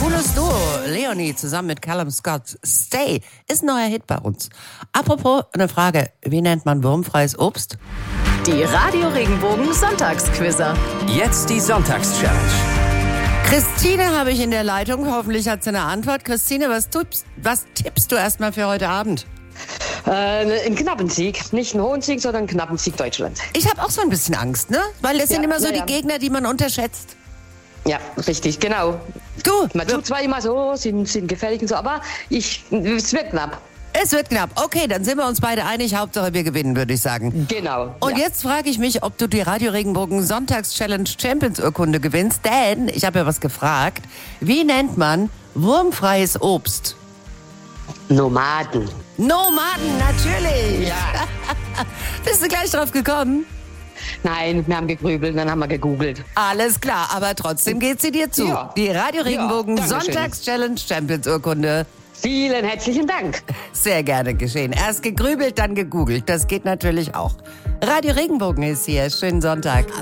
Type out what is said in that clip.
Cooles Duo. Leonie zusammen mit Callum Scott. Stay ist ein neuer Hit bei uns. Apropos, eine Frage. Wie nennt man wurmfreies Obst? Die Radio Regenbogen Sonntagsquizzer. Jetzt die Sonntagschallenge. Christine habe ich in der Leitung. Hoffentlich hat sie eine Antwort. Christine, was tippst du erstmal für heute Abend? Einen knappen Sieg. Nicht einen hohen Sieg, sondern einen knappen Sieg Deutschland. Ich habe auch so ein bisschen Angst, ne? Weil das sind immer so die Gegner, die man unterschätzt. Ja, richtig, genau. Man tut zwar immer so, sind gefährlich und so, aber es wird knapp. Es wird knapp. Okay, dann sind wir uns beide einig. Hauptsache wir gewinnen, würde ich sagen. Genau. Und jetzt frage ich mich, ob du die Radio Regenbogen Sonntagschallenge Champions Urkunde gewinnst. Denn, ich habe ja was gefragt, wie nennt man wurmfreies Obst? Nomaden. Nomaden, natürlich. Ja. Bist du gleich drauf gekommen? Nein, wir haben gegrübelt, dann haben wir gegoogelt. Alles klar, aber trotzdem geht sie dir zu. Ja. Die Radio Regenbogen Ja, Sonntagschallenge Champions Urkunde. Vielen herzlichen Dank. Sehr gerne geschehen. Erst gegrübelt, dann gegoogelt. Das geht natürlich auch. Radio Regenbogen ist hier. Schönen Sonntag.